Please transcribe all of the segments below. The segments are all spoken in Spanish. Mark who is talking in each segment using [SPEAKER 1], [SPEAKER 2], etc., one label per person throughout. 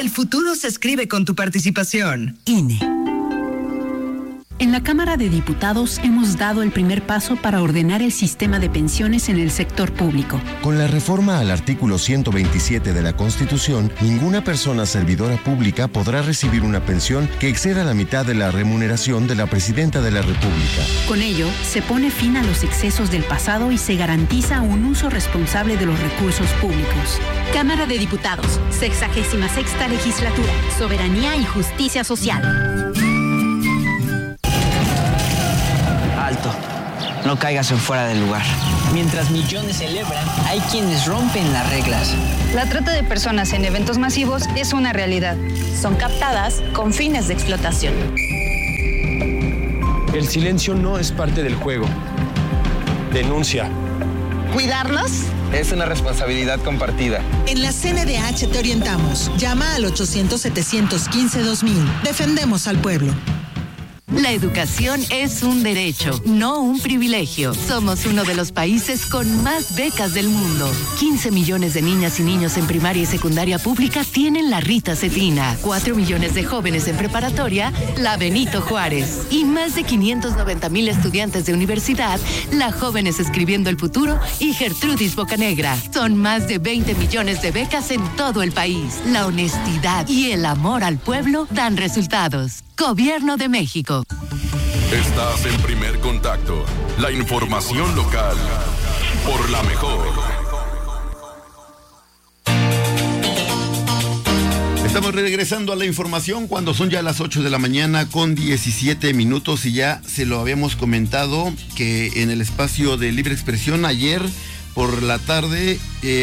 [SPEAKER 1] El futuro se escribe con tu participación.
[SPEAKER 2] INE. En la Cámara de Diputados hemos dado el primer paso para ordenar el sistema de pensiones en el sector público.
[SPEAKER 3] Con la reforma al artículo 127 de la Constitución, ninguna persona servidora pública podrá recibir una pensión que exceda la mitad de la remuneración de la Presidenta de la República.
[SPEAKER 2] Con ello, se pone fin a los excesos del pasado y se garantiza un uso responsable de los recursos públicos.
[SPEAKER 4] Cámara de Diputados, 66ª Legislatura, Soberanía y Justicia Social.
[SPEAKER 5] Alto, no caigas en fuera del lugar. Mientras millones celebran, hay quienes rompen las reglas.
[SPEAKER 6] La trata de personas en eventos masivos es una realidad.
[SPEAKER 7] Son captadas con fines de explotación.
[SPEAKER 8] El silencio no es parte del juego. Denuncia.
[SPEAKER 9] ¿Cuidarnos?
[SPEAKER 10] Es una responsabilidad compartida.
[SPEAKER 9] En la CNDH te orientamos. Llama al 800-715-2000. Defendemos al pueblo.
[SPEAKER 11] La educación es un derecho, no un privilegio. Somos uno de los países con más becas del mundo. 15 millones de niñas y niños en primaria y secundaria pública tienen la Rita Cefina. 4 millones de jóvenes en preparatoria, la Benito Juárez. Y más de 590,000 estudiantes de universidad, la Jóvenes Escribiendo el Futuro y Gertrudis Bocanegra. Son más de 20 millones de becas en todo el país. La honestidad y el amor al pueblo dan resultados. Gobierno de México.
[SPEAKER 12] Estás en Primer Contacto. La información local. Por la mejor.
[SPEAKER 13] Estamos regresando a la información cuando son ya las 8 de la mañana con 17 minutos y ya se lo habíamos comentado que en el espacio de libre expresión ayer por la tarde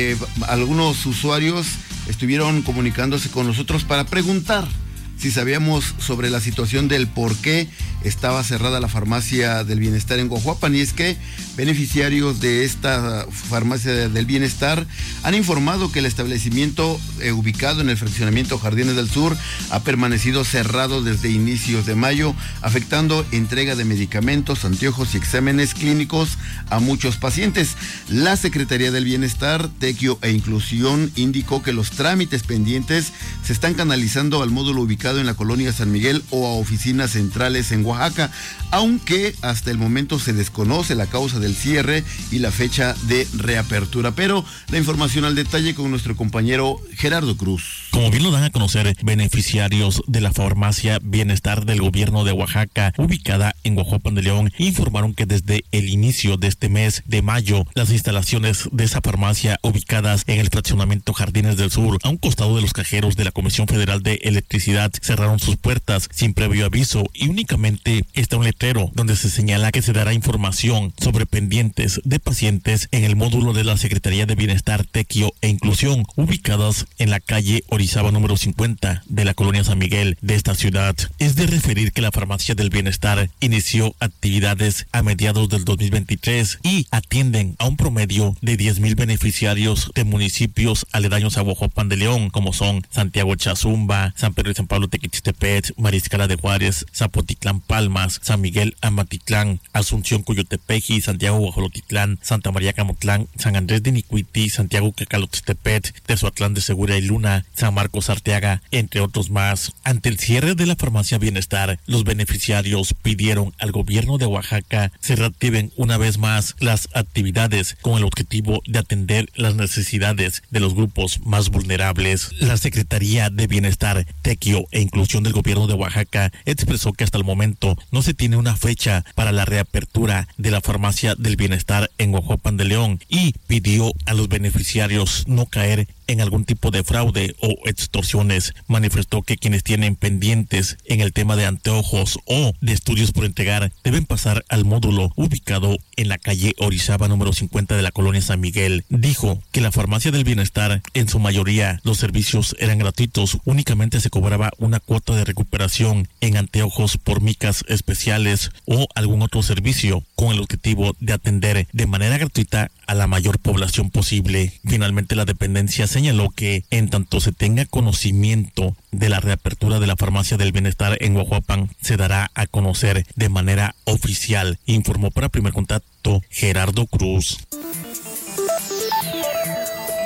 [SPEAKER 13] algunos usuarios estuvieron comunicándose con nosotros para preguntar si sabíamos sobre la situación del por qué estaba cerrada la farmacia del bienestar en Coahuapan, y es que beneficiarios de esta farmacia del bienestar han informado que el establecimiento ubicado en el fraccionamiento Jardines del Sur ha permanecido cerrado desde inicios de mayo, afectando entrega de medicamentos, anteojos y exámenes clínicos a muchos pacientes. La Secretaría del Bienestar, Tequio e Inclusión indicó que los trámites pendientes se están canalizando al módulo ubicado en la colonia San Miguel o a oficinas centrales en Oaxaca, aunque hasta el momento se desconoce la causa del cierre y la fecha de reapertura. Pero la información al detalle con nuestro compañero Gerardo Cruz.
[SPEAKER 14] Como bien lo dan a conocer beneficiarios de la farmacia Bienestar del gobierno de Oaxaca, ubicada en Guajuapan de León, informaron que desde el inicio de este mes de mayo, las instalaciones de esa farmacia ubicadas en el fraccionamiento Jardines del Sur, a un costado de los cajeros de la Comisión Federal de Electricidad, cerraron sus puertas sin previo aviso y únicamente está un letrero donde se señala que se dará información sobre pendientes de pacientes en el módulo de la Secretaría de Bienestar, Tequio e Inclusión, ubicadas en la calle Orizaba número 50 de la colonia San Miguel de esta ciudad. Es de referir que la farmacia del bienestar inició actividades a mediados del 2023 y atienden a un promedio de 10,000 beneficiarios de municipios aledaños a Guajuapan de León, como son Santiago Chazumba, San Pedro y San Pablo Tequixtepec, Mariscala de Juárez, Zapotitlán Palmas, San Miguel Amatitlán, Asunción Coyotepeji, Santiago Guajolotitlán, Santa María Camotlán, San Andrés de Nicuiti, Santiago Cacalotepec, Tezoatlán de Segura y Luna, San Marcos Arteaga, entre otros más. Ante el cierre de la farmacia Bienestar, los beneficiarios pidieron al gobierno de Oaxaca se reactiven una vez más las actividades con el objetivo de atender las necesidades de los grupos más vulnerables. La Secretaría de Bienestar, Tequio e Inclusión del gobierno de Oaxaca expresó que hasta el momento no se tiene una fecha para la reapertura de la farmacia del bienestar en Guajuapan de León y pidió a los beneficiarios no caer en algún tipo de fraude o extorsiones. Manifestó que quienes tienen pendientes en el tema de anteojos o de estudios por entregar deben pasar al módulo ubicado en la calle Orizaba número 50 de la colonia San Miguel. Dijo que la farmacia del bienestar, en su mayoría, los servicios eran gratuitos, únicamente se cobraba una cuota de recuperación en anteojos por micas especiales o algún otro servicio con el objetivo de atender de manera gratuita a la mayor población posible. Finalmente, la dependencia señaló que en tanto se tenga conocimiento de la reapertura de la farmacia del bienestar en Guajuapan, se dará a conocer de manera oficial. Informó para Primer Contacto Gerardo Cruz.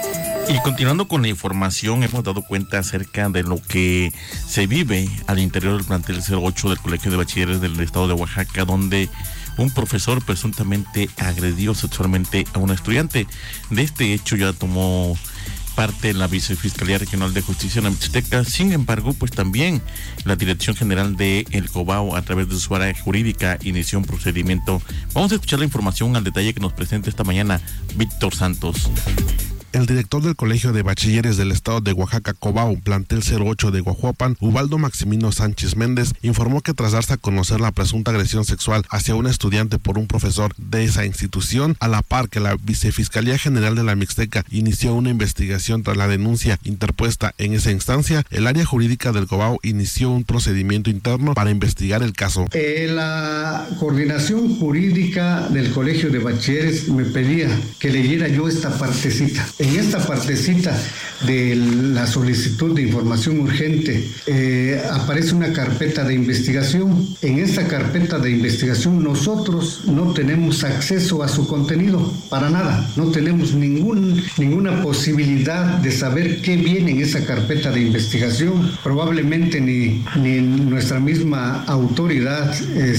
[SPEAKER 14] Y continuando con la información, hemos dado cuenta acerca de lo que se vive al interior del plantel 08 del Colegio de Bachilleres del Estado de Oaxaca, donde un profesor presuntamente agredió sexualmente a una estudiante. De este hecho ya tomó parte en la Vicefiscalía Regional de Justicia en la Mixteca. Sin embargo, pues también la Dirección General de El Cobao, a través de su área jurídica, inició un procedimiento. Vamos a escuchar la información al detalle que nos presenta esta mañana Víctor Santos.
[SPEAKER 15] El director del Colegio de Bachilleres del Estado de Oaxaca, Cobao, plantel 08 de Guajuapan, Ubaldo Maximino Sánchez Méndez, informó que tras darse a conocer la presunta agresión sexual hacia un estudiante por un profesor de esa institución, a la par que la Vicefiscalía General de la Mixteca inició una investigación tras la denuncia interpuesta en esa instancia, el área jurídica del Cobao inició un procedimiento interno para investigar el caso.
[SPEAKER 16] La coordinación jurídica del Colegio de Bachilleres me pedía que leyera yo esta partecita. En esta partecita de la solicitud de información urgente aparece una carpeta de investigación. En esta carpeta de investigación nosotros no tenemos acceso a su contenido, para nada. No tenemos ninguna posibilidad de saber qué viene en esa carpeta de investigación. Probablemente ni nuestra misma autoridad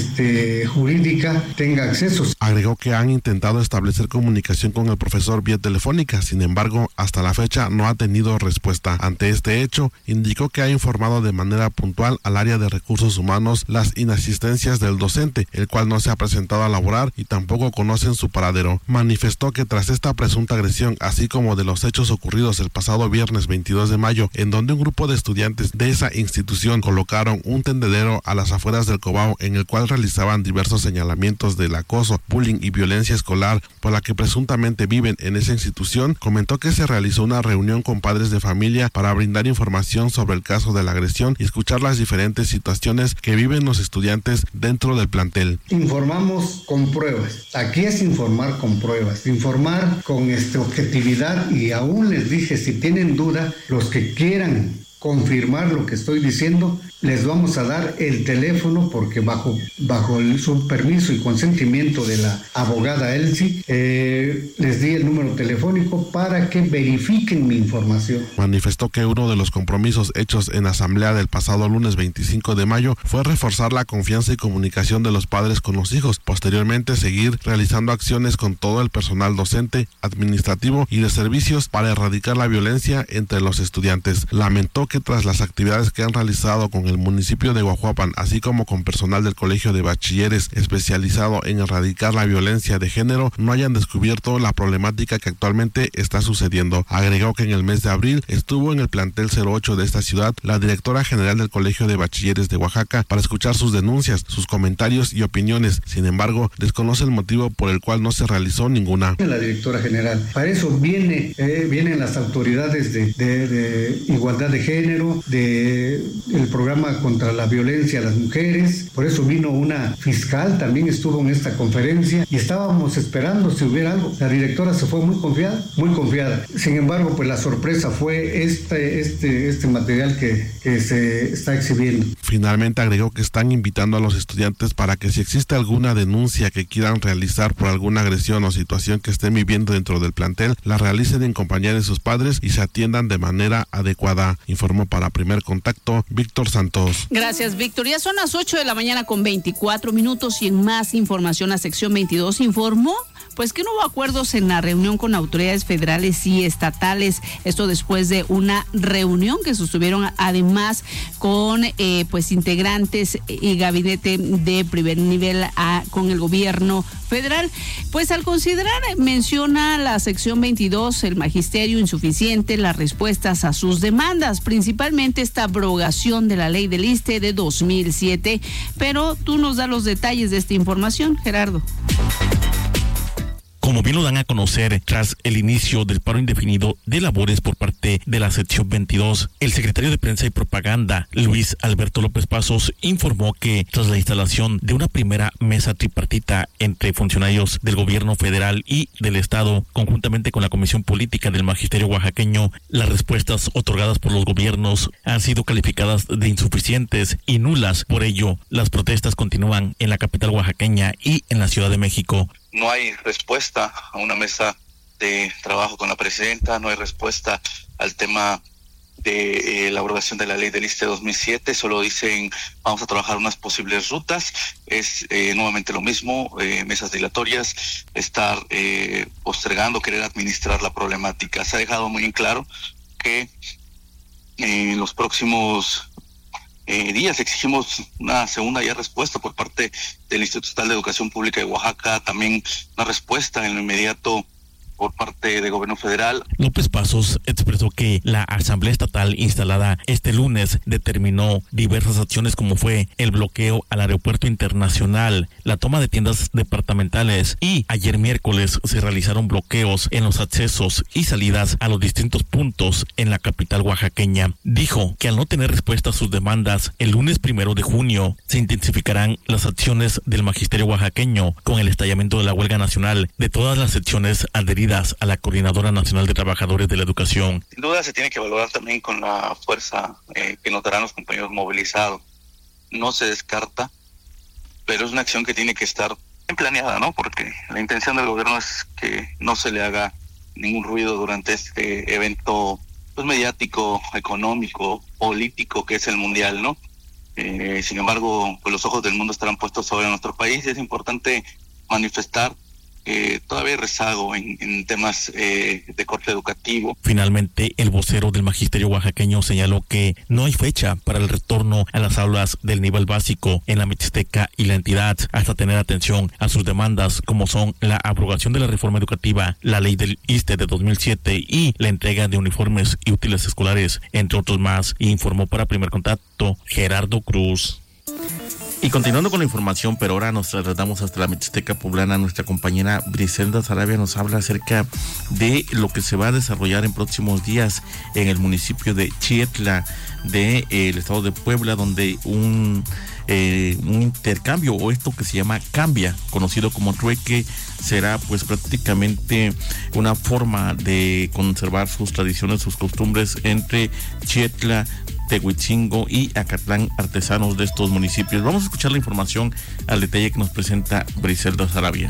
[SPEAKER 16] jurídica tenga acceso.
[SPEAKER 15] Agregó que han intentado establecer comunicación con el profesor vía telefónica, sin embargo, hasta la fecha no ha tenido respuesta. Ante este hecho, indicó que ha informado de manera puntual al área de recursos humanos las inasistencias del docente, el cual no se ha presentado a laborar y tampoco conocen su paradero. Manifestó que tras esta presunta agresión, así como de los hechos ocurridos el pasado viernes 22 de mayo, en donde un grupo de estudiantes de esa institución colocaron un tendedero a las afueras del Cobao, en el cual realizaban diversos señalamientos del acoso, bullying y violencia escolar por la que presuntamente viven en esa institución, comentó que se realizó una reunión con padres de familia para brindar información sobre el caso de la agresión y escuchar las diferentes situaciones que viven los estudiantes dentro del plantel.
[SPEAKER 16] Informamos con pruebas. Aquí es informar con pruebas, informar con objetividad, y aún les dije, si tienen duda, los que quieran confirmar lo que estoy diciendo, les vamos a dar el teléfono, porque bajo su permiso y consentimiento de la abogada Elsie, les di el número telefónico para que verifiquen mi información.
[SPEAKER 15] Manifestó que uno de los compromisos hechos en asamblea del pasado lunes 25 de mayo fue reforzar la confianza y comunicación de los padres con los hijos, posteriormente seguir realizando acciones con todo el personal docente, administrativo y de servicios para erradicar la violencia entre los estudiantes. Lamentó que tras las actividades que han realizado con el municipio de Guajuapan, así como con personal del Colegio de Bachilleres especializado en erradicar la violencia de género, no hayan descubierto la problemática que actualmente está sucediendo. Agregó que en el mes de abril estuvo en el plantel 08 de esta ciudad la directora general del Colegio de Bachilleres de Oaxaca para escuchar sus denuncias, sus comentarios y opiniones. Sin embargo, desconoce el motivo por el cual no se realizó ninguna.
[SPEAKER 16] La directora general, para eso vienen las autoridades de igualdad de género, del programa contra la violencia a las mujeres. Por eso vino una fiscal, también estuvo en esta conferencia, y estábamos esperando si hubiera algo. La directora se fue muy confiada. Sin embargo, pues la sorpresa fue este material que se está exhibiendo.
[SPEAKER 15] Finalmente agregó que están invitando a los estudiantes para que si existe alguna denuncia que quieran realizar por alguna agresión o situación que estén viviendo dentro del plantel, la realicen en compañía de sus padres y se atiendan de manera adecuada. Informó para Primer Contacto Víctor Santos.
[SPEAKER 17] Gracias, Víctor. Ya son las 8 de la mañana con 24 minutos y en más información, la sección 22 informó pues que no hubo acuerdos en la reunión con autoridades federales y estatales. Esto después de una reunión que sostuvieron además con pues integrantes y gabinete de primer nivel con el gobierno federal. Pues al considerar, menciona la sección 22, el magisterio insuficiente, las respuestas a sus demandas, principalmente esta abrogación de la ley del ISSSTE de 2007. Pero tú nos das los detalles de esta información, Gerardo.
[SPEAKER 14] Como bien lo dan a conocer, tras el inicio del paro indefinido de labores por parte de la sección 22, el secretario de Prensa y Propaganda, Luis Alberto López Pasos, informó que tras la instalación de una primera mesa tripartita entre funcionarios del gobierno federal y del estado, conjuntamente con la Comisión Política del Magisterio Oaxaqueño, las respuestas otorgadas por los gobiernos han sido calificadas de insuficientes y nulas. Por ello, las protestas continúan en la capital oaxaqueña y en la Ciudad de México.
[SPEAKER 18] No hay respuesta a una mesa de trabajo con la presidenta, no hay respuesta al tema de la abrogación de la ley del ISSSTE 2007, solo dicen vamos a trabajar unas posibles rutas, es nuevamente lo mismo, mesas dilatorias, estar postergando, querer administrar la problemática. Se ha dejado muy en claro que en los próximos días exigimos una segunda ya respuesta por parte del Instituto Estatal de Educación Pública de Oaxaca, también una respuesta en lo inmediato por parte del gobierno federal.
[SPEAKER 14] López Pasos expresó que la Asamblea Estatal instalada este lunes determinó diversas acciones como fue el bloqueo al aeropuerto internacional, la toma de tiendas departamentales y ayer miércoles se realizaron bloqueos en los accesos y salidas a los distintos puntos en la capital oaxaqueña. Dijo que al no tener respuesta a sus demandas, el lunes 1 de junio se intensificarán las acciones del magisterio oaxaqueño con el estallamiento de la huelga nacional de todas las secciones adheridas a la Coordinadora Nacional de Trabajadores de la Educación.
[SPEAKER 18] Sin duda se tiene que valorar también con la fuerza que nos darán los compañeros movilizados. No se descarta, pero es una acción que tiene que estar bien planeada, ¿no? Porque la intención del gobierno es que no se le haga ningún ruido durante este evento pues mediático, económico, político que es el mundial, ¿no? Sin embargo, pues los ojos del mundo estarán puestos sobre nuestro país y es importante manifestar todavía hay rezago en temas de corte educativo.
[SPEAKER 14] Finalmente, el vocero del magisterio oaxaqueño señaló que no hay fecha para el retorno a las aulas del nivel básico en la Mixteca y la entidad hasta tener atención a sus demandas como son la abrogación de la reforma educativa, la ley del ISSSTE de 2007 y la entrega de uniformes y útiles escolares, entre otros más, informó para Primer Contacto Gerardo Cruz. Y continuando con la información, pero ahora nos trasladamos hasta la Mixteca poblana. Nuestra compañera Briselda Sarabia nos habla acerca de lo que se va a desarrollar en próximos días en el municipio de Chietla del estado de Puebla, donde un intercambio o esto que se llama cambia, conocido como trueque, será pues prácticamente una forma de conservar sus tradiciones, sus costumbres entre Chietla, Tehuitzingo y Acatlán, artesanos de estos municipios. Vamos a escuchar la información al detalle que nos presenta Briselda Sarabia.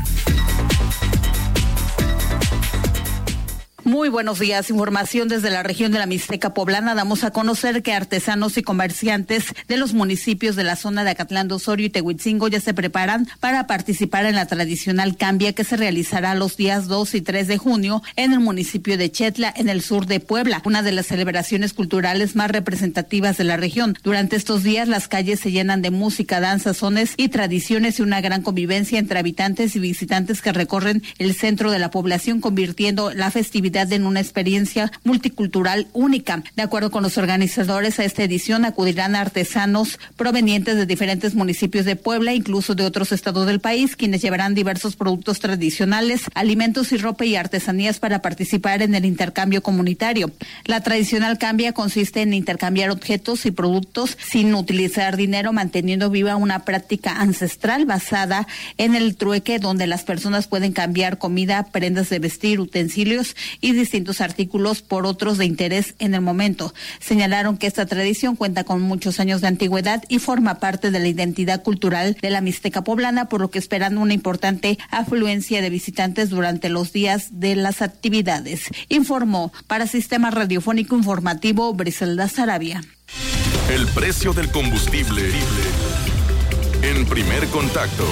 [SPEAKER 19] Muy buenos días. Información desde la región de la Mixteca poblana. Damos a conocer que artesanos y comerciantes de los municipios de la zona de Acatlán de Osorio y Tehuitzingo ya se preparan para participar en la tradicional cambia que se realizará los días 2 y 3 de junio en el municipio de Chietla, en el sur de Puebla, una de las celebraciones culturales más representativas de la región. Durante estos días las calles se llenan de música, danzas, sones y tradiciones y una gran convivencia entre habitantes y visitantes que recorren el centro de la población, convirtiendo la festividad en una experiencia multicultural única. De acuerdo con los organizadores, a esta edición acudirán artesanos provenientes de diferentes municipios de Puebla, incluso de otros estados del país, quienes llevarán diversos productos tradicionales, alimentos y ropa y artesanías para participar en el intercambio comunitario. La tradicional cambia consiste en intercambiar objetos y productos sin utilizar dinero, manteniendo viva una práctica ancestral basada en el trueque, donde las personas pueden cambiar comida, prendas de vestir, utensilios y distintos artículos por otros de interés en el momento. Señalaron que esta tradición cuenta con muchos años de antigüedad y forma parte de la identidad cultural de la Mixteca poblana, por lo que esperan una importante afluencia de visitantes durante los días de las actividades. Informó para Sistema Radiofónico Informativo Briselda Sarabia.
[SPEAKER 12] El precio del combustible en Primer Contacto.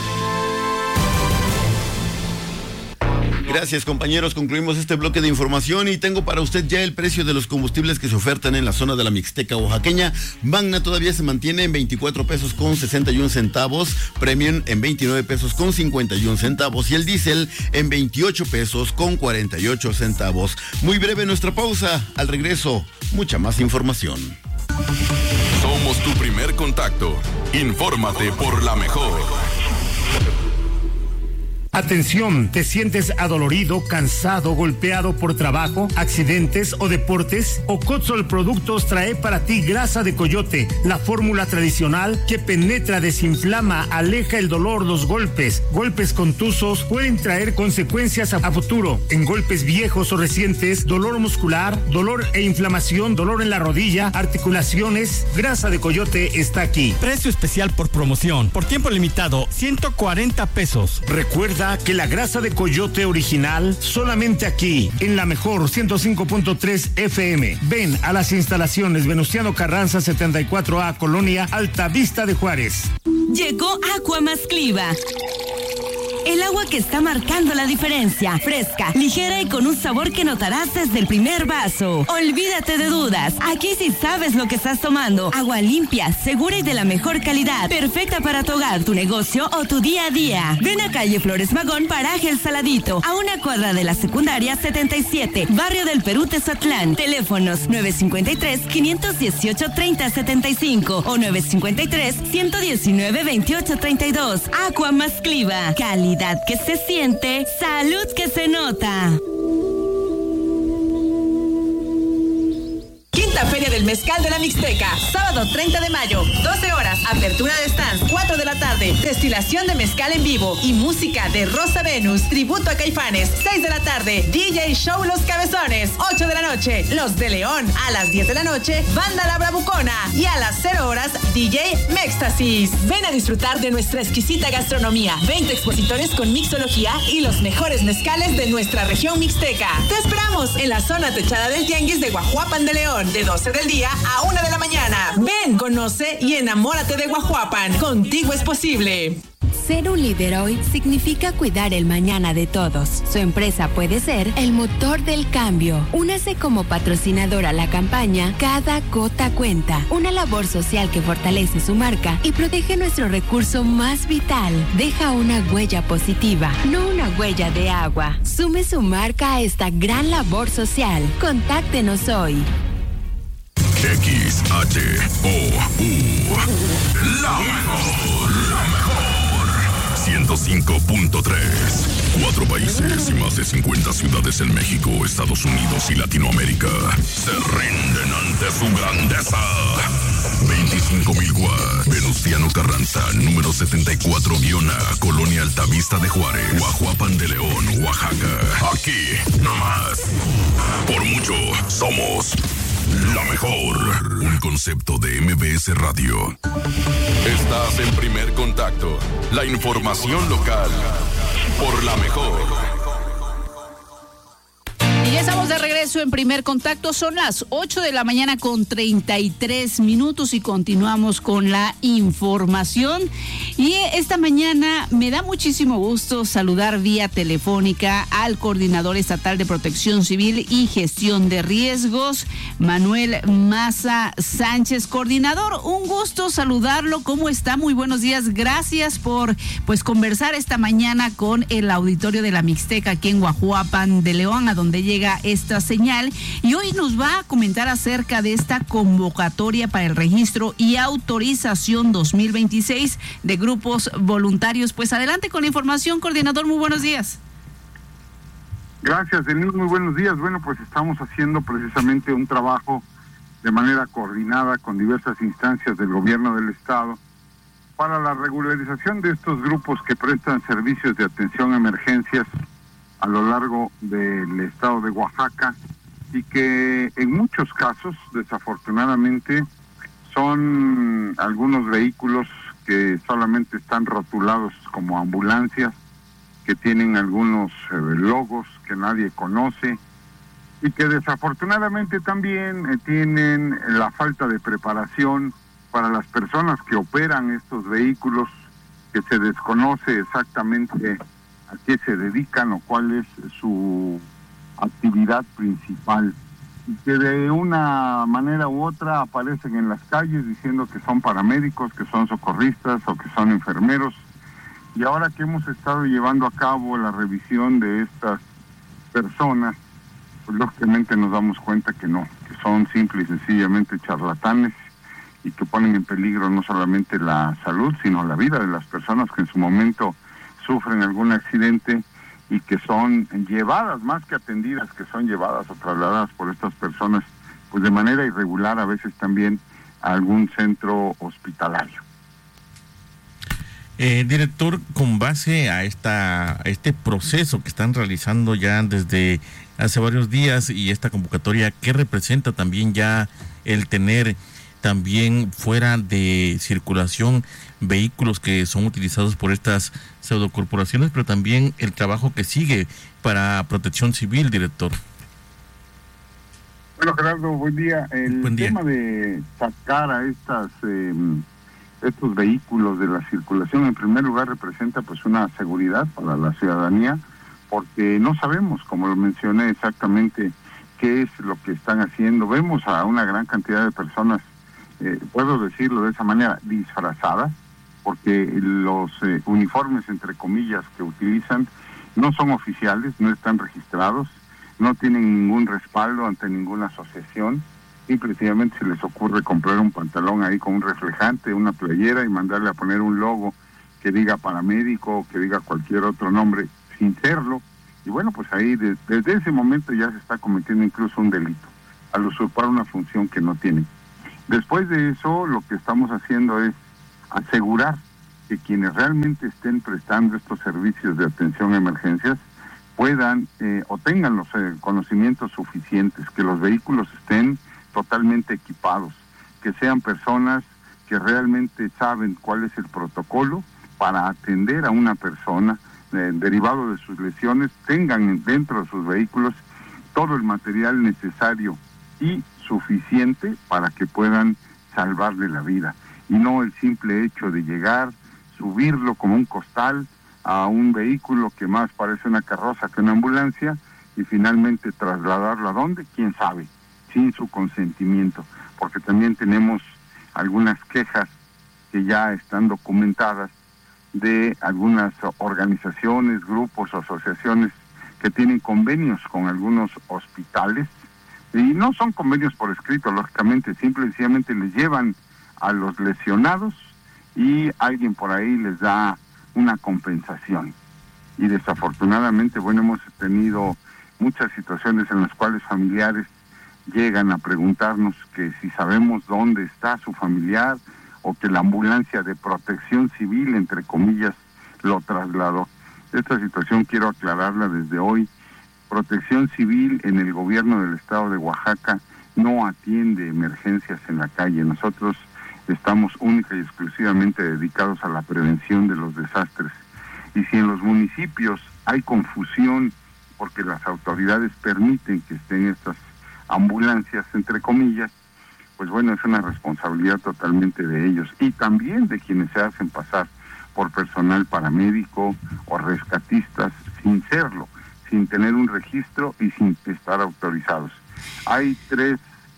[SPEAKER 13] Gracias, compañeros. Concluimos este bloque de información y tengo para usted ya el precio de los combustibles que se ofertan en la zona de la Mixteca oaxaqueña. Magna todavía se mantiene en 24 pesos con 61 centavos, Premium en 29 pesos con 51 centavos y el diésel en 28 pesos con 48 centavos. Muy breve nuestra pausa. Al regreso, mucha más información.
[SPEAKER 12] Somos tu primer contacto. Infórmate por la mejor.
[SPEAKER 20] Atención, ¿te sientes adolorido, cansado, golpeado por trabajo, accidentes o deportes? Ocotzol Productos trae para ti grasa de coyote, la fórmula tradicional que penetra, desinflama, aleja el dolor, los golpes. Golpes contusos pueden traer consecuencias a futuro. En golpes viejos o recientes, dolor muscular, dolor e inflamación, dolor en la rodilla, articulaciones, grasa de coyote está aquí.
[SPEAKER 21] Precio especial por promoción, por tiempo limitado, 140 pesos.
[SPEAKER 20] Recuerda Recuerda que la grasa de coyote original solamente aquí, en la mejor 105.3 FM. Ven a las instalaciones Venustiano Carranza 74A, Colonia Altavista de Juárez.
[SPEAKER 21] Llegó Aqua Mascliva. El agua que está marcando la diferencia. Fresca, ligera y con un sabor que notarás desde el primer vaso. Olvídate de dudas. Aquí sí sabes lo que estás tomando. Agua limpia, segura y de la mejor calidad. Perfecta para tu hogar, tu negocio o tu día a día. Ven a calle Flores Magón, paraje El Saladito, a una cuadra de la secundaria 77, barrio del Perú, Tezatlán. Teléfonos 953-518-3075 o 953-119-2832. Aqua Mascliva. Calidad que se siente, salud que se nota.
[SPEAKER 22] Quinta Feria del Mezcal de la Mixteca, sábado 30 de mayo, 12 horas, apertura de stands, 4 de la tarde, destilación de mezcal en vivo y música de Rosa Venus, tributo a Caifanes, 6 de la tarde, DJ Show Los Cabezones, 8 de la noche, Los de León, a las 10 de la noche, Banda La Bravucona y a las 0 horas, DJ Mextasis. Ven a disfrutar de nuestra exquisita gastronomía, 20 expositores con mixología y los mejores mezcales de nuestra región mixteca. Te esperamos en la zona techada del Tianguis de Guajuapan de León, de 12 del día a 1 de la mañana. Ven, conoce y enamórate de Guajuapan. Contigo es posible.
[SPEAKER 23] Ser un líder hoy significa cuidar el mañana de todos. Su empresa puede ser el motor del cambio. Únase como patrocinador a la campaña Cada Gota Cuenta, una labor social que fortalece su marca y protege nuestro recurso más vital. Deja una huella positiva, no una huella de agua. Sume su marca a esta gran labor social. Contáctenos hoy.
[SPEAKER 12] XHOU, la mejor, 105.3. 4 países y más de 50 ciudades en México, Estados Unidos y Latinoamérica se rinden ante su grandeza. 25,000 watts. Venustiano Carranza, número 74-A, Colonia Altavista de Juárez, Guajuapan de León, Oaxaca. Aquí, nomás. Por mucho, somos la mejor. Un concepto de MBS Radio. Estás en Primer Contacto. La información local. Por la mejor.
[SPEAKER 17] Y ya estamos de regreso en Primer Contacto. Son las 8 de la mañana con 33 minutos y continuamos con la información. Y esta mañana me da muchísimo gusto saludar vía telefónica al Coordinador Estatal de Protección Civil y Gestión de Riesgos, Manuel Maza Sánchez. Coordinador, un gusto saludarlo. ¿Cómo está? Muy buenos días. Gracias por conversar esta mañana con el auditorio de la Mixteca aquí en Guajuapan de León, a donde llega esta señal, y hoy nos va a comentar acerca de esta convocatoria para el registro y autorización 2026 de grupos voluntarios. Pues adelante con la información, coordinador, muy buenos días.
[SPEAKER 24] Gracias, Denise, muy buenos días. Bueno, pues estamos haciendo precisamente un trabajo de manera coordinada con diversas instancias del gobierno del estado para la regularización de estos grupos que prestan servicios de atención a emergencias a lo largo del estado de Oaxaca y que en muchos casos, desafortunadamente, son algunos vehículos que solamente están rotulados como ambulancias, que tienen algunos logos que nadie conoce y que desafortunadamente también tienen la falta de preparación para las personas que operan estos vehículos, que se desconoce exactamente a qué se dedican o cuál es su actividad principal, y que de una manera u otra aparecen en las calles diciendo que son paramédicos, que son socorristas o que son enfermeros. Y ahora que hemos estado llevando a cabo la revisión de estas personas, pues lógicamente nos damos cuenta que no, que son simple y sencillamente charlatanes y que ponen en peligro no solamente la salud, sino la vida de las personas que en su momento sufren algún accidente y que son llevadas, más que atendidas, que son llevadas o trasladadas por estas personas, pues de manera irregular, a veces también a algún centro hospitalario.
[SPEAKER 14] Director, con base a este proceso que están realizando ya desde hace varios días y esta convocatoria, ¿qué representa también ya el tener también fuera de circulación vehículos que son utilizados por estas pseudocorporaciones, pero también el trabajo que sigue para Protección Civil, director.
[SPEAKER 24] Bueno, Gerardo, buen día. El tema de sacar a estos vehículos de la circulación, en primer lugar, representa pues una seguridad para la ciudadanía, porque no sabemos, como lo mencioné exactamente, qué es lo que están haciendo. Vemos a una gran cantidad de personas, puedo decirlo de esa manera, disfrazadas, porque los uniformes, entre comillas, que utilizan no son oficiales, no están registrados, no tienen ningún respaldo ante ninguna asociación. Simplemente se les ocurre comprar un pantalón ahí con un reflejante, una playera y mandarle a poner un logo que diga paramédico o que diga cualquier otro nombre sin serlo. Y bueno, pues ahí desde ese momento ya se está cometiendo incluso un delito al usurpar una función que no tienen. Después de eso, lo que estamos haciendo es asegurar que quienes realmente estén prestando estos servicios de atención a emergencias puedan o tengan los conocimientos suficientes, que los vehículos estén totalmente equipados, que sean personas que realmente saben cuál es el protocolo para atender a una persona derivado de sus lesiones, tengan dentro de sus vehículos todo el material necesario y suficiente para que puedan salvarle la vida, y no el simple hecho de llegar, subirlo como un costal a un vehículo que más parece una carroza que una ambulancia y finalmente trasladarlo a dónde, quién sabe, sin su consentimiento, porque también tenemos algunas quejas que ya están documentadas de algunas organizaciones, grupos, asociaciones que tienen convenios con algunos hospitales, y no son convenios por escrito, lógicamente, simplemente les llevan a los lesionados y alguien por ahí les da una compensación. Y desafortunadamente, bueno, hemos tenido muchas situaciones en las cuales familiares llegan a preguntarnos que si sabemos dónde está su familiar, o que la ambulancia de Protección Civil, entre comillas, lo trasladó. Esta situación quiero aclararla desde hoy. Protección Civil en el gobierno del estado de Oaxaca no atiende emergencias en la calle. Nosotros estamos única y exclusivamente dedicados a la prevención de los desastres. Y si en los municipios hay confusión porque las autoridades permiten que estén estas ambulancias, entre comillas, pues bueno, es una responsabilidad totalmente de ellos y también de quienes se hacen pasar por personal paramédico o rescatistas sin serlo, sin tener un registro y sin estar autorizados. Hay 3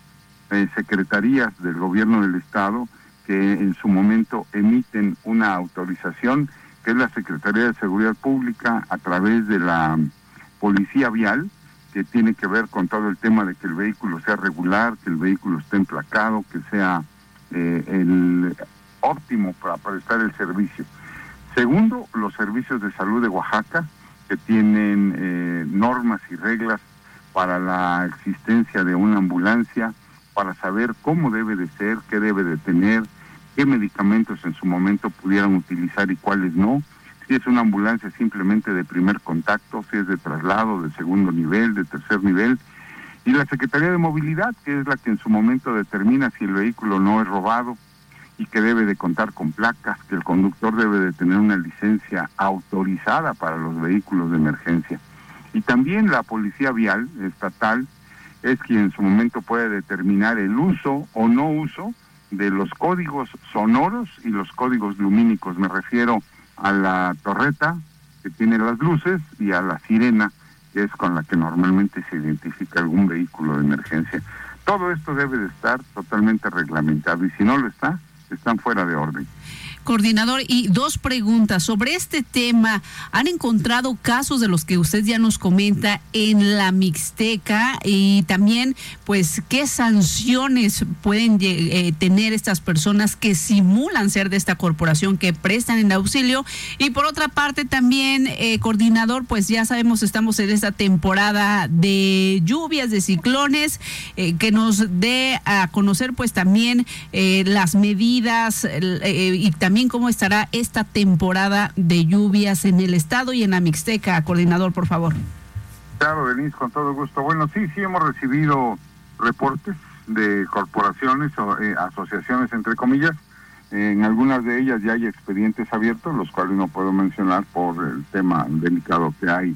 [SPEAKER 24] secretarías del gobierno del estado que en su momento emiten una autorización, que es la Secretaría de Seguridad Pública a través de la Policía Vial, que tiene que ver con todo el tema de que el vehículo sea regular, que el vehículo esté emplacado, que sea el óptimo para prestar el servicio. Segundo, los servicios de salud de Oaxaca, que tienen normas y reglas para la existencia de una ambulancia, para saber cómo debe de ser, qué debe de tener, qué medicamentos en su momento pudieran utilizar y cuáles no. Si es una ambulancia simplemente de primer contacto, si es de traslado, de segundo nivel, de tercer nivel. Y la Secretaría de Movilidad, que es la que en su momento determina si el vehículo no es robado y que debe de contar con placas, que el conductor debe de tener una licencia autorizada para los vehículos de emergencia. Y también la Policía Vial Estatal es quien en su momento puede determinar el uso o no uso de los códigos sonoros y los códigos lumínicos. Me refiero a la torreta que tiene las luces y a la sirena, que es con la que normalmente se identifica algún vehículo de emergencia. Todo esto debe de estar totalmente reglamentado y si no lo está, están fuera de orden.
[SPEAKER 17] Coordinador, y 2 preguntas sobre este tema. ¿Han encontrado casos de los que usted ya nos comenta en la Mixteca? Y también, pues, ¿qué sanciones pueden tener estas personas que simulan ser de esta corporación, que prestan el auxilio? Y por otra parte también, coordinador, pues ya sabemos, estamos en esta temporada de lluvias, de ciclones, que nos dé a conocer pues también las medidas y también cómo estará esta temporada de lluvias en el estado y en la Mixteca. Coordinador, por favor.
[SPEAKER 24] Claro, Denise, con todo gusto. Bueno, sí hemos recibido reportes de corporaciones o asociaciones, entre comillas. En algunas de ellas ya hay expedientes abiertos, los cuales no puedo mencionar por el tema delicado que hay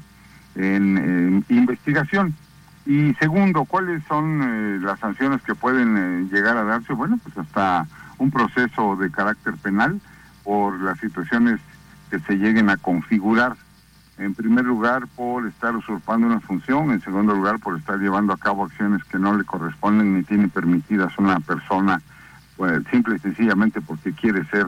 [SPEAKER 24] en investigación. Y segundo, ¿cuáles son las sanciones que pueden llegar a darse? Bueno, pues hasta un proceso de carácter penal por las situaciones que se lleguen a configurar. En primer lugar, por estar usurpando una función. En segundo lugar, por estar llevando a cabo acciones que no le corresponden ni tienen permitidas a una persona, pues, simple y sencillamente porque quiere ser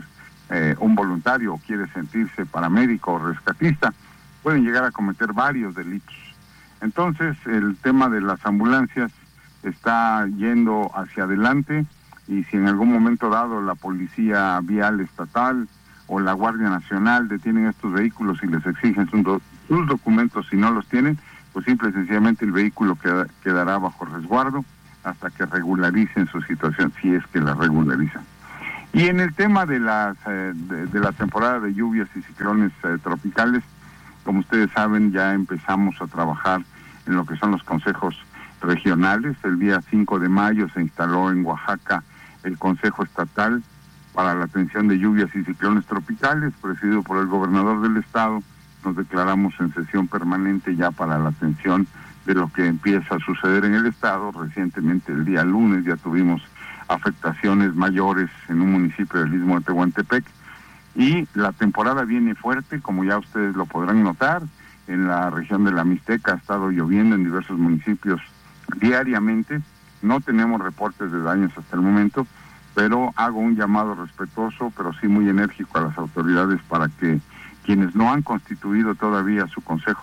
[SPEAKER 24] un voluntario o quiere sentirse paramédico o rescatista. Pueden llegar a cometer varios delitos. Entonces, el tema de las ambulancias está yendo hacia adelante, y si en algún momento dado la Policía Vial Estatal o la Guardia Nacional detienen estos vehículos y les exigen sus documentos, si no los tienen, pues simple y sencillamente el vehículo quedará bajo resguardo hasta que regularicen su situación, si es que la regularizan. Y en el tema de la temporada de lluvias y ciclones tropicales, como ustedes saben, ya empezamos a trabajar en lo que son los consejos regionales. El día 5 de mayo se instaló en Oaxaca el Consejo Estatal para la atención de lluvias y ciclones tropicales, presidido por el gobernador del estado. Nos declaramos en sesión permanente ya para la atención de lo que empieza a suceder en el estado. Recientemente, el día lunes, ya tuvimos afectaciones mayores en un municipio del Istmo de Tehuantepec, y la temporada viene fuerte, como ya ustedes lo podrán notar. En la región de la Mixteca ha estado lloviendo en diversos municipios diariamente. No tenemos reportes de daños hasta el momento, pero hago un llamado respetuoso, pero sí muy enérgico a las autoridades para que quienes no han constituido todavía su consejo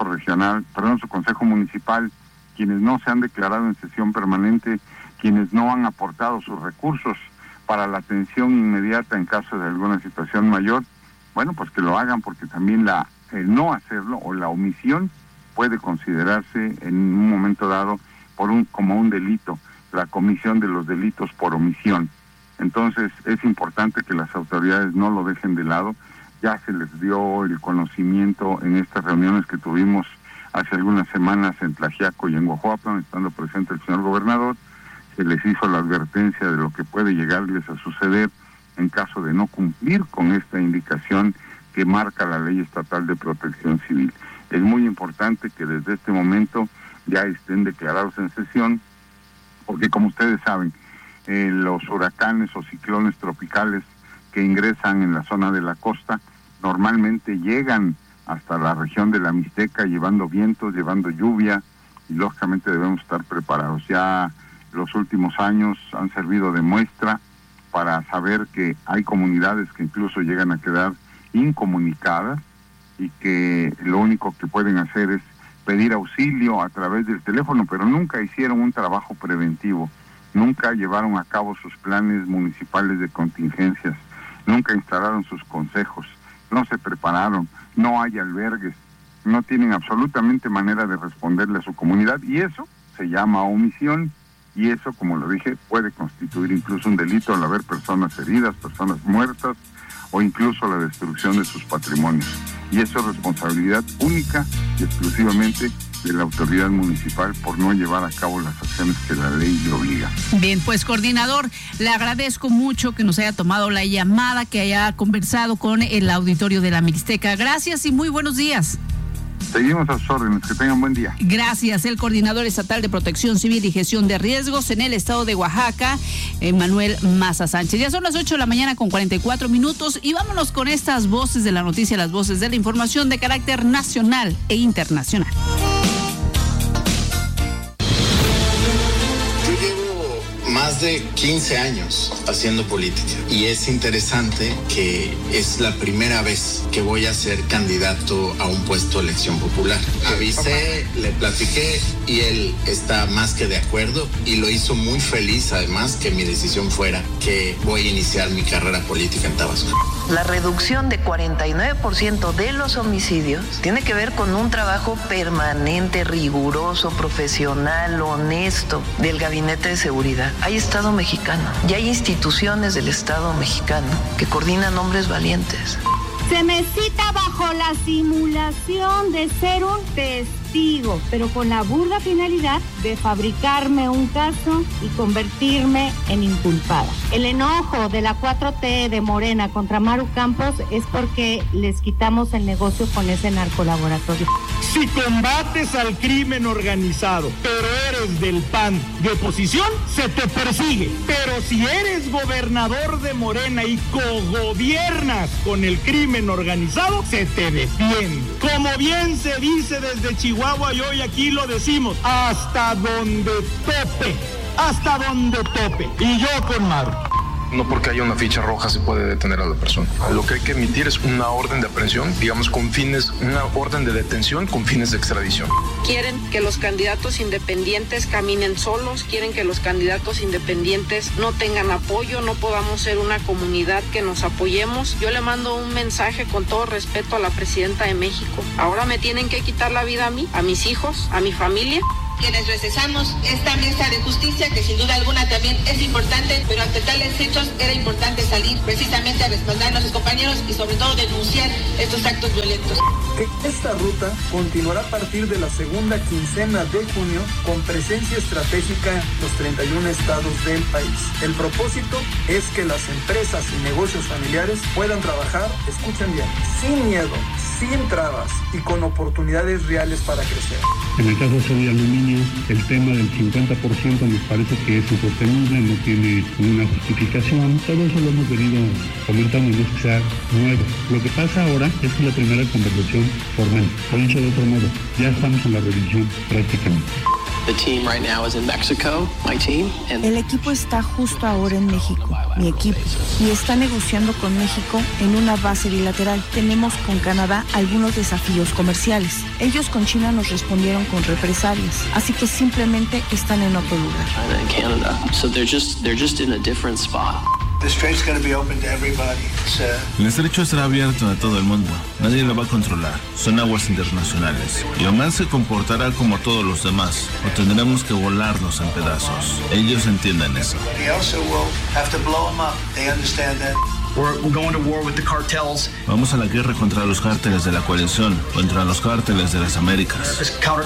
[SPEAKER 24] su consejo municipal, quienes no se han declarado en sesión permanente, quienes no han aportado sus recursos para la atención inmediata en caso de alguna situación mayor, bueno, pues que lo hagan, porque también el no hacerlo o la omisión puede considerarse en un momento dado como un delito, la comisión de los delitos por omisión. Entonces es importante que las autoridades no lo dejen de lado. Ya se les dio el conocimiento en estas reuniones que tuvimos hace algunas semanas en Tlaxiaco y en Oaxaca, estando presente el señor gobernador. Se les hizo la advertencia de lo que puede llegarles a suceder en caso de no cumplir con esta indicación que marca la Ley Estatal de Protección Civil. Es muy importante que desde este momento ya estén declarados en sesión, porque como ustedes saben, los huracanes o ciclones tropicales que ingresan en la zona de la costa normalmente llegan hasta la región de la Mixteca llevando vientos, llevando lluvia, y lógicamente debemos estar preparados. Ya los últimos años han servido de muestra para saber que hay comunidades que incluso llegan a quedar incomunicadas y que lo único que pueden hacer es pedir auxilio a través del teléfono, pero nunca hicieron un trabajo preventivo, nunca llevaron a cabo sus planes municipales de contingencias, nunca instalaron sus consejos, no se prepararon, no hay albergues, no tienen absolutamente manera de responderle a su comunidad, y eso se llama omisión. Y eso, como lo dije, puede constituir incluso un delito al haber personas heridas, personas muertas o incluso la destrucción de sus patrimonios. Y eso es responsabilidad única y exclusivamente de la autoridad municipal por no llevar a cabo las acciones que la ley le obliga.
[SPEAKER 17] Bien, pues coordinador, le agradezco mucho que nos haya tomado la llamada, que haya conversado con el auditorio de la Mixteca. Gracias y muy buenos días.
[SPEAKER 24] Seguimos a sus órdenes, que tengan buen día.
[SPEAKER 17] Gracias. El coordinador estatal de Protección Civil y Gestión de Riesgos en el estado de Oaxaca, Manuel Maza Sánchez. Ya son las 8 de la mañana con 44 minutos y vámonos con estas voces de la noticia, las voces de la información de carácter nacional e internacional.
[SPEAKER 1] Más de 15 años haciendo política y es interesante que es la primera vez que voy a ser candidato a un puesto de elección popular. Avisé, le platiqué y él está más que de acuerdo y lo hizo muy feliz además que mi decisión fuera que voy a iniciar mi carrera política en Tabasco.
[SPEAKER 2] La reducción de 49% de los homicidios tiene que ver con un trabajo permanente, riguroso, profesional, honesto del Gabinete de Seguridad. Hay Estado mexicano y hay instituciones del Estado mexicano que coordinan hombres valientes.
[SPEAKER 3] Se me cita bajo la simulación de ser un testigo, pero con la burda finalidad de fabricarme un caso y convertirme en inculpada. El enojo de la 4T de Morena contra Maru Campos es porque les quitamos el negocio con ese narcolaboratorio.
[SPEAKER 4] Si combates al crimen organizado, pero eres del PAN de oposición, se te persigue. Pero si eres gobernador de Morena y cogobiernas con el crimen organizado, se te defiende. Como bien se dice desde Chihuahua y hoy aquí lo decimos, hasta donde tope, hasta donde tope. Y yo con Maru.
[SPEAKER 5] No porque haya una ficha roja se puede detener a la persona. Lo que hay que emitir es una orden de aprehensión, digamos con fines, una orden de detención con fines de extradición.
[SPEAKER 6] Quieren que los candidatos independientes caminen solos, quieren que los candidatos independientes no tengan apoyo, no podamos ser una comunidad que nos apoyemos. Yo le mando un mensaje con todo respeto a la presidenta de México. Ahora me tienen que quitar la vida a mí, a mis hijos, a mi familia.
[SPEAKER 25] Quienes recesamos esta mesa de justicia, que sin duda alguna también es importante, pero ante tales hechos era importante salir precisamente a respaldar a nuestros compañeros y sobre todo denunciar estos actos violentos.
[SPEAKER 26] Esta ruta continuará a partir de la segunda quincena de junio con presencia estratégica en los 31 estados del país. El propósito es que las empresas y negocios familiares puedan trabajar, escuchen bien, sin miedo, sin trabas y con oportunidades reales para crecer.
[SPEAKER 27] En el caso de aluminio, el tema del 50% nos parece que es insostenible, no tiene ninguna justificación. Todo eso lo hemos venido comentando, no es que sea nuevo. Lo que pasa ahora es que la primera conversación formal. Lo dicho de otro modo, ya estamos en la revisión prácticamente.
[SPEAKER 28] El equipo está justo ahora en México, mi equipo, y está negociando con México en una base bilateral. Tenemos con Canadá algunos desafíos comerciales. Ellos con China nos respondieron con represalias, así que simplemente están en otro lugar.
[SPEAKER 29] El estrecho estará abierto a todo el mundo. Nadie lo va a controlar. Son aguas internacionales. Y Oman se comportará como todos los demás. O tendremos que volarnos en pedazos. Ellos entienden eso. Vamos a la guerra contra los cárteles de la coalición, contra los cárteles de las Américas.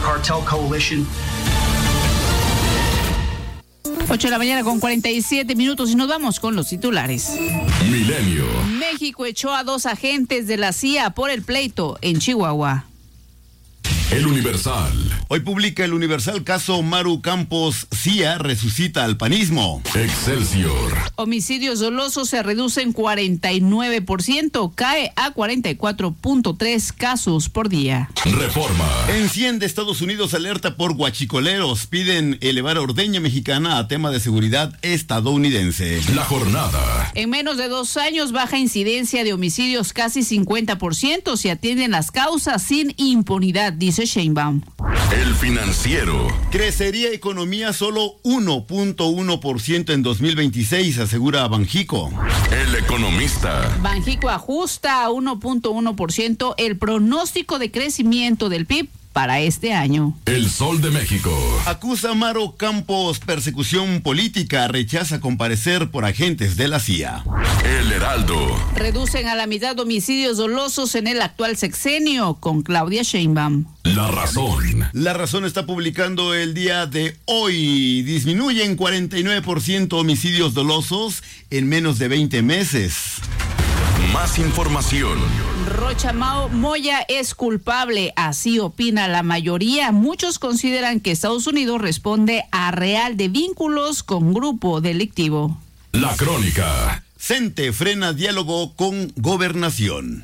[SPEAKER 17] 8 de la mañana con 47 minutos y nos vamos con los titulares.
[SPEAKER 12] Milenio.
[SPEAKER 17] México echó a 2 agentes de la CIA por el pleito en Chihuahua.
[SPEAKER 12] El Universal.
[SPEAKER 13] Hoy publica el Universal caso Maru Campos, CIA resucita al panismo.
[SPEAKER 12] Excelsior.
[SPEAKER 17] Homicidios dolosos se reducen 49%, cae a 44.3 casos por día.
[SPEAKER 12] Reforma.
[SPEAKER 13] Enciende Estados Unidos alerta por guachicoleros, piden elevar ordeña mexicana a tema de seguridad estadounidense.
[SPEAKER 12] La jornada.
[SPEAKER 17] En menos de 2 años baja incidencia de homicidios casi 50%, se atienden las causas sin impunidad, dice Sheinbaum.
[SPEAKER 12] El Financiero.
[SPEAKER 13] Crecería economía solo 1.1% en 2026, asegura Banjico.
[SPEAKER 12] El Economista.
[SPEAKER 17] Banjico ajusta a 1.1% el pronóstico de crecimiento del PIB para este año.
[SPEAKER 12] El Sol de México.
[SPEAKER 13] Acusa a Maru Campos persecución política, rechaza comparecer por agentes de la CIA.
[SPEAKER 12] El Heraldo.
[SPEAKER 17] Reducen a la mitad homicidios dolosos en el actual sexenio con Claudia Sheinbaum.
[SPEAKER 12] La Razón.
[SPEAKER 13] La Razón está publicando el día de hoy. Disminuyen 49% homicidios dolosos en menos de 20 meses.
[SPEAKER 12] Más información.
[SPEAKER 17] Rocha Moya es culpable, así opina la mayoría. Muchos consideran que Estados Unidos responde a real de vínculos con grupo delictivo.
[SPEAKER 12] La Crónica.
[SPEAKER 13] CENTE frena diálogo con Gobernación.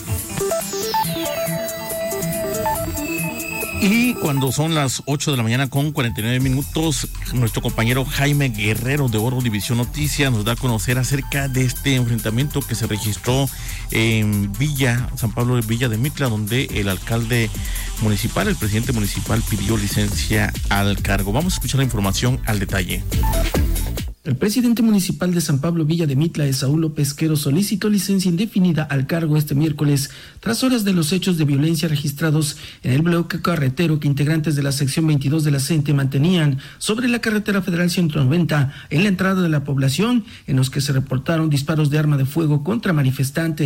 [SPEAKER 14] Y cuando son las 8 de la mañana con 49 minutos, nuestro compañero Jaime Guerrero de Oro División Noticias nos da a conocer acerca de este enfrentamiento que se registró en San Pablo de Villa de Mitla, donde el alcalde municipal, el presidente municipal, pidió licencia al cargo. Vamos a escuchar la información al detalle.
[SPEAKER 30] El presidente municipal de San Pablo Villa de Mitla, Esaúl López Quero, solicitó licencia indefinida al cargo este miércoles, tras horas de los hechos de violencia registrados en el bloque carretero que integrantes de la sección 22 de la CENTE mantenían sobre la carretera federal 190 en la entrada de la población, en los que se reportaron disparos de arma de fuego contra manifestantes.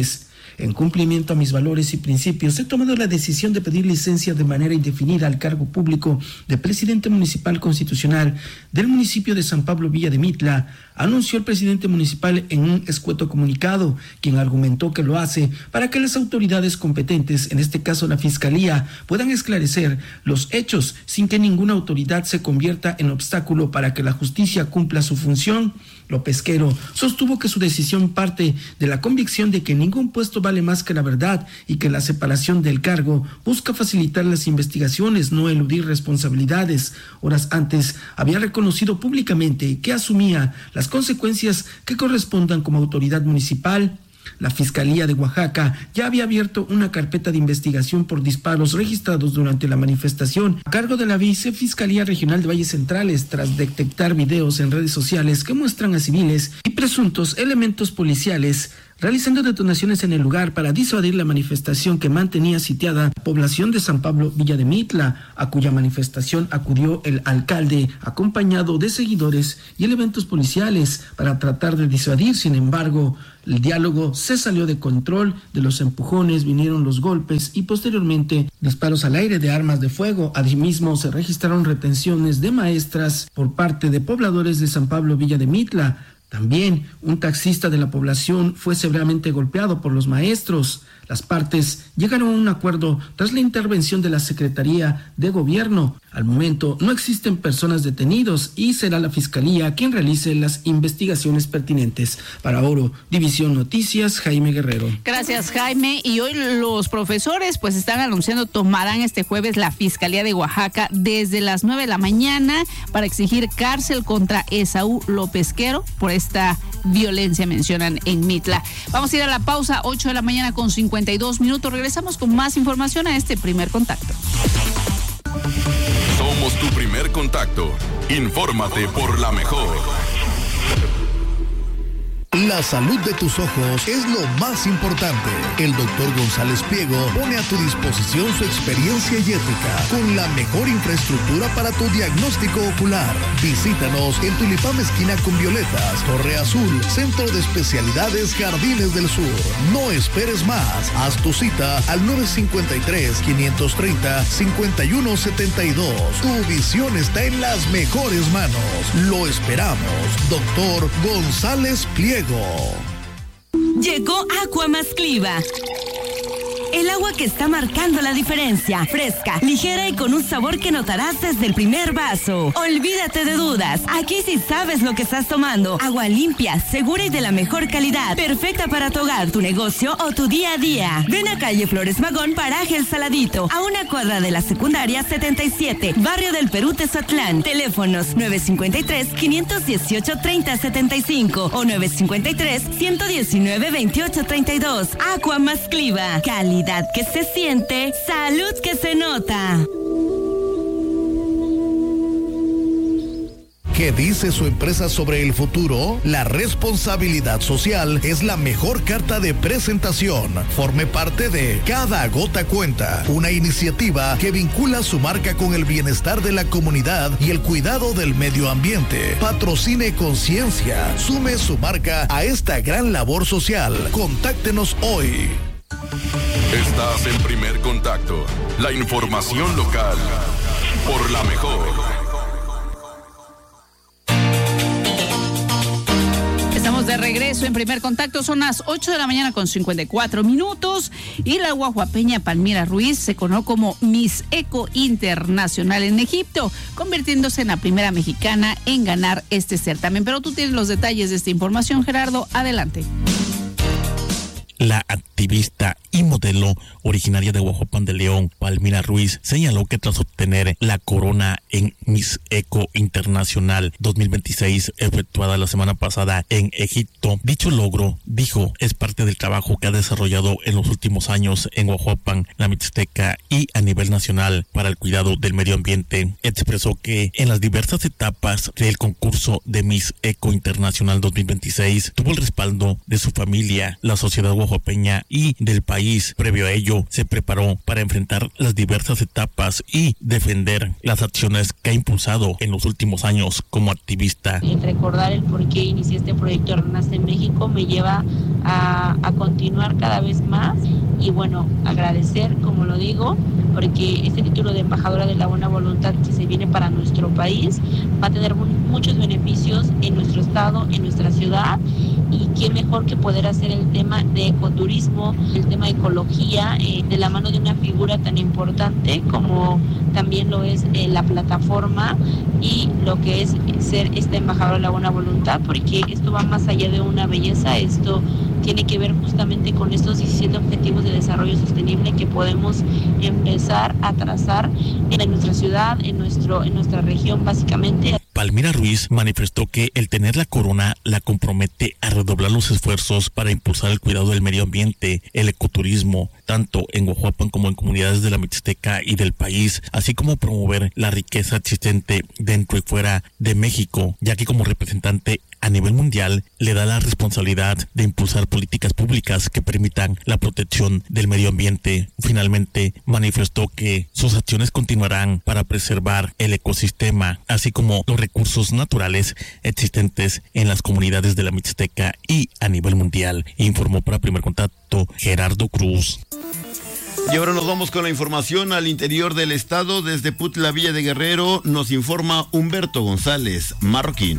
[SPEAKER 30] En cumplimiento a mis valores y principios, he tomado la decisión de pedir licencia de manera indefinida al cargo público de presidente municipal constitucional del municipio de San Pablo Villa de Mitla, anunció el presidente municipal en un escueto comunicado, quien argumentó que lo hace para que las autoridades competentes, en este caso la Fiscalía, puedan esclarecer los hechos sin que ninguna autoridad se convierta en obstáculo para que la justicia cumpla su función. Lopesquero sostuvo que su decisión parte de la convicción de que ningún puesto vale más que la verdad y que la separación del cargo busca facilitar las investigaciones, no eludir responsabilidades. Horas antes había reconocido públicamente que asumía las consecuencias que correspondan como autoridad municipal. La Fiscalía de Oaxaca ya había abierto una carpeta de investigación por disparos registrados durante la manifestación a cargo de la Vicefiscalía Regional de Valles Centrales, tras detectar videos en redes sociales que muestran a civiles y presuntos elementos policiales realizando detonaciones en el lugar para disuadir la manifestación que mantenía sitiada la población de San Pablo Villa de Mitla, a cuya manifestación acudió el alcalde acompañado de seguidores y elementos policiales para tratar de disuadir. Sin embargo, el diálogo se salió de control. De los empujones vinieron los golpes y posteriormente disparos al aire de armas de fuego. Asimismo, se registraron retenciones de maestras por parte de pobladores de San Pablo Villa de Mitla. También un taxista de la población fue severamente golpeado por los maestros. Las partes llegaron a un acuerdo tras la intervención de la Secretaría de Gobierno. Al momento no existen personas detenidos y será la Fiscalía quien realice las investigaciones pertinentes. Para Oro División Noticias, Jaime Guerrero.
[SPEAKER 17] Gracias, Jaime. Y hoy los profesores pues están anunciando tomarán este jueves la Fiscalía de Oaxaca desde las 9 de la mañana para exigir cárcel contra Esaú Lopesquero por esta violencia, mencionan en Mitla. Vamos a ir a la pausa, 8 de la mañana con 52 minutos. Regresamos con más información a este primer contacto.
[SPEAKER 12] Somos tu primer contacto. Infórmate por la mejor.
[SPEAKER 7] La salud de tus ojos es lo más importante. El doctor González Pliego pone a tu disposición su experiencia y ética con la mejor infraestructura para tu diagnóstico ocular. Visítanos en Tulipán esquina con Violetas, Torre Azul, Centro de Especialidades Jardines del Sur. No esperes más. Haz tu cita al 953-530-5172. Tu visión está en las mejores manos. Lo esperamos. Doctor González Pliego.
[SPEAKER 21] Llegó Aqua Mascliva. El agua que está marcando la diferencia. Fresca, ligera y con un sabor que notarás desde el primer vaso. Olvídate de dudas. Aquí sí sabes lo que estás tomando. Agua limpia, segura y de la mejor calidad. Perfecta para tu hogar, tu negocio o tu día a día. Ven a calle Flores Magón, paraje El Saladito. A una cuadra de la secundaria 77, barrio del Perú, Tezatlán. Teléfonos 953-518-3075 o 953-119-2832. Aqua Mascliva. Calidad que se siente, salud que se nota.
[SPEAKER 7] ¿Qué dice su empresa sobre el futuro? La responsabilidad social es la mejor carta de presentación. Forme parte de Cada Gota Cuenta, una iniciativa que vincula su marca con el bienestar de la comunidad y el cuidado del medio ambiente. Patrocine Conciencia. Sume su marca a esta gran labor social. Contáctenos hoy.
[SPEAKER 12] Estás en Primer Contacto. La información local por la mejor.
[SPEAKER 17] Estamos de regreso en Primer Contacto. Son las 8 de la mañana con 54 minutos y la guajuapeña Palmira Ruiz se coronó como Miss Eco Internacional en Egipto, convirtiéndose en la primera mexicana en ganar este certamen. Pero tú tienes los detalles de esta información, Gerardo. Adelante.
[SPEAKER 14] La activista y modelo originaria de Huajuapan de León, Palmira Ruiz, señaló que tras obtener la corona en Miss Eco Internacional 2026 efectuada la semana pasada en Egipto, dicho logro, dijo, es parte del trabajo que ha desarrollado en los últimos años en Huajuapan, la Mixteca y a nivel nacional para el cuidado del medio ambiente. Expresó que en las diversas etapas del concurso de Miss Eco Internacional 2026 tuvo el respaldo de su familia, la sociedad guajuapeña y del país. Previo a ello, se preparó para enfrentar las diversas etapas y defender las acciones que ha impulsado en los últimos años como activista.
[SPEAKER 8] El recordar el por qué inicié este proyecto Renace en México me lleva a continuar cada vez más y bueno, agradecer, como lo digo, porque este título de embajadora de la buena voluntad que se viene para nuestro país va a tener muchos beneficios en nuestro estado, en nuestra ciudad, y qué mejor que poder hacer el tema de ecoturismo, el tema de ecología, de la mano de una figura tan importante como también lo es la plataforma y lo que es ser esta embajadora de la buena voluntad, porque esto va más allá de una belleza, esto tiene que ver justamente con estos 17 objetivos de desarrollo sostenible que podemos empezar a trazar en nuestra ciudad, en nuestra región básicamente.
[SPEAKER 14] Palmira Ruiz manifestó que el tener la corona la compromete a redoblar los esfuerzos para impulsar el cuidado del medio ambiente, el ecoturismo, tanto en Guajuapan como en comunidades de la Mixteca y del país, así como promover la riqueza existente dentro y fuera de México, ya que como representante a nivel mundial le da la responsabilidad de impulsar políticas públicas que permitan la protección del medio ambiente. Finalmente, manifestó que sus acciones continuarán para preservar el ecosistema, así como los recursos naturales existentes en las comunidades de la Mixteca y a nivel mundial, informó para Primer Contacto Gerardo Cruz.
[SPEAKER 13] Y ahora nos vamos con la información al interior del estado. Desde Putla, Villa de Guerrero, nos informa Humberto González Marroquín.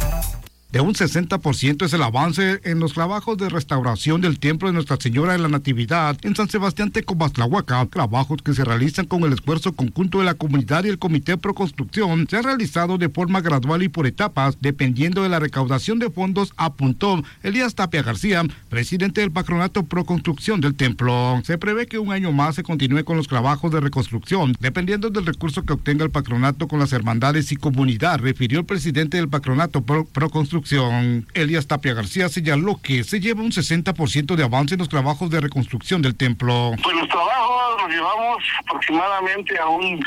[SPEAKER 9] De un 60% es el avance en los trabajos de restauración del Templo de Nuestra Señora de la Natividad en San Sebastián Tecomastlahuaca, trabajos que se realizan con el esfuerzo conjunto de la comunidad y el Comité Pro Construcción. Se ha realizado de forma gradual y por etapas, dependiendo de la recaudación de fondos, apuntó Elías Tapia García, presidente del Patronato Pro Construcción del Templo. Se prevé que un año más se continúe con los trabajos de reconstrucción, dependiendo del recurso que obtenga el patronato con las hermandades y comunidad, refirió el presidente del Patronato Pro Construcción. Elías Tapia García señaló que se lleva un 60% de avance en los trabajos de reconstrucción del templo.
[SPEAKER 10] Pues los trabajos los llevamos aproximadamente a un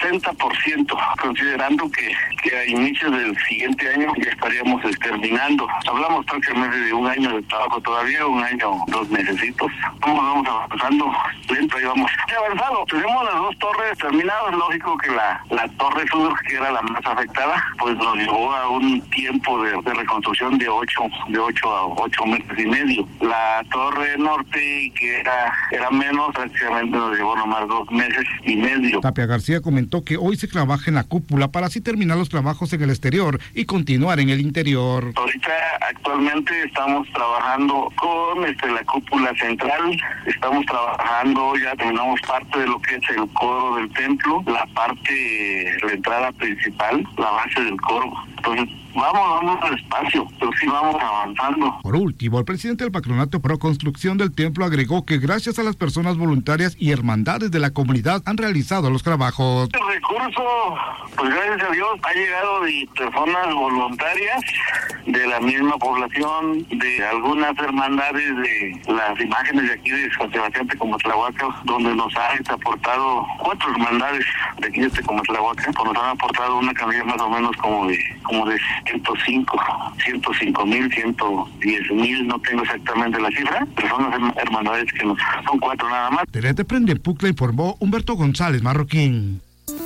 [SPEAKER 10] 60%, considerando que a inicios del siguiente año ya estaríamos terminando. Hablamos prácticamente de un año de trabajo todavía, un año, 2 mesecitos. Vamos avanzando lento, ahí vamos. Avanzado, tenemos las 2 torres terminadas, lógico que la torre sur, que era la más afectada, pues nos llevó a un tiempo de reconstrucción de 8 a 8 meses y medio. La torre norte, que era menos, prácticamente nos llevó nomás 2 meses y medio.
[SPEAKER 9] Tapia García comentó que hoy se trabaja en la cúpula para así terminar los trabajos en el exterior y continuar en el interior.
[SPEAKER 10] Ahorita actualmente estamos trabajando con la cúpula central, estamos trabajando, ya terminamos parte de lo que es el coro del templo, la entrada principal, la base del coro. Entonces, vamos despacio, pero sí vamos avanzando.
[SPEAKER 9] Por último, el presidente del Patronato Pro Construcción del Templo agregó que gracias a las personas voluntarias y hermandades de la comunidad han realizado los trabajos.
[SPEAKER 10] El recurso, pues gracias a Dios, ha llegado de personas voluntarias de la misma población, de algunas hermandades de las imágenes de aquí de San Sebastián Tecomastlahuaca, donde nos han aportado 4 hermandades de aquí de Tecomastlahuaca, pues nos han aportado una cantidad más o menos como de 105,000, 110,000, no tengo exactamente la cifra, pero son las hermandades que son 4 nada más.
[SPEAKER 9] Desde Prende Pucla informó Humberto González Marroquín.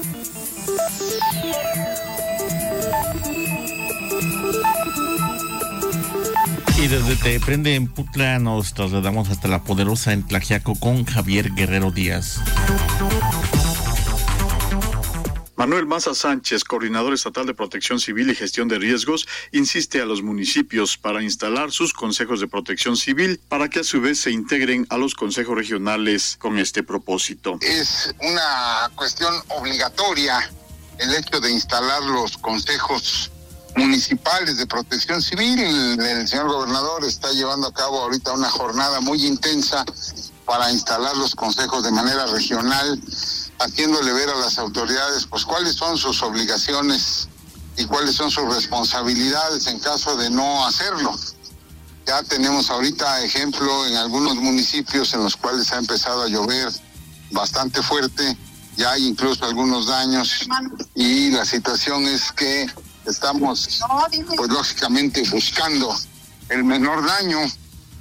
[SPEAKER 14] Y desde Te Prende en Putla nos trasladamos hasta La Poderosa en Tlaxiaco con Javier Guerrero Díaz.
[SPEAKER 11] Manuel Maza Sánchez, coordinador estatal de Protección Civil y Gestión de Riesgos, insiste a los municipios para instalar sus consejos de protección civil para que a su vez se integren a los consejos regionales con este propósito.
[SPEAKER 15] Es una cuestión obligatoria el hecho de instalar los consejos municipales de protección civil. El señor gobernador está llevando a cabo ahorita una jornada muy intensa para instalar los consejos de manera regional, haciéndole ver a las autoridades pues cuáles son sus obligaciones y cuáles son sus responsabilidades en caso de no hacerlo. Ya tenemos ahorita ejemplo en algunos municipios en los cuales ha empezado a llover bastante fuerte, ya hay incluso algunos daños y la situación es que estamos pues lógicamente buscando el menor daño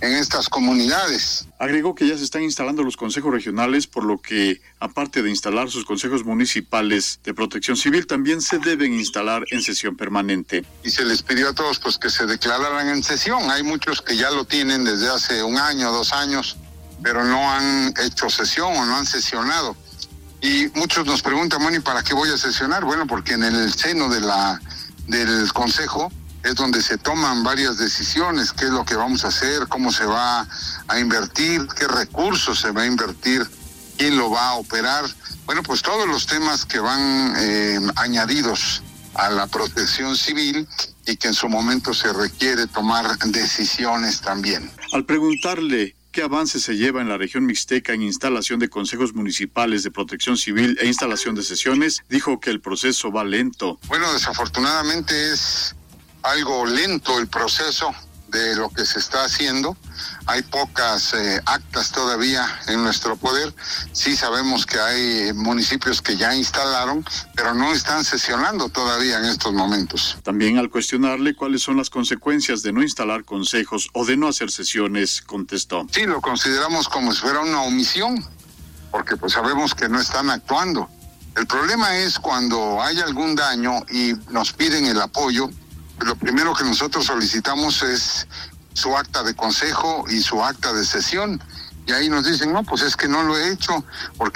[SPEAKER 15] en estas comunidades.
[SPEAKER 11] Agregó que ya se están instalando los consejos regionales, por lo que, aparte de instalar sus consejos municipales de protección civil, también se deben instalar en sesión permanente.
[SPEAKER 15] Y se les pidió a todos pues que se declararan en sesión. Hay muchos que ya lo tienen desde hace 1 año, 2 años, pero no han hecho sesión o no han sesionado. Y muchos nos preguntan, bueno, ¿y para qué voy a sesionar? Bueno, porque en el seno del consejo es donde se toman varias decisiones, qué es lo que vamos a hacer, cómo se va a invertir, qué recursos se va a invertir, quién lo va a operar. Bueno, pues todos los temas que van añadidos a la protección civil y que en su momento se requiere tomar decisiones también.
[SPEAKER 11] Al preguntarle qué avance se lleva en la región mixteca en instalación de consejos municipales de protección civil e instalación de sesiones, dijo que el proceso va lento.
[SPEAKER 15] Bueno, desafortunadamente es algo lento el proceso de lo que se está haciendo. Hay pocas actas todavía en nuestro poder. Sí sabemos que hay municipios que ya instalaron, pero no están sesionando todavía en estos momentos.
[SPEAKER 11] También al cuestionarle cuáles son las consecuencias de no instalar consejos o de no hacer sesiones, contestó.
[SPEAKER 15] Sí, lo consideramos como si fuera una omisión, porque pues sabemos que no están actuando. El problema es cuando hay algún daño y nos piden el apoyo. Lo primero que nosotros solicitamos es su acta de consejo y su acta de sesión. Y ahí nos dicen, no, pues es que no lo he hecho porque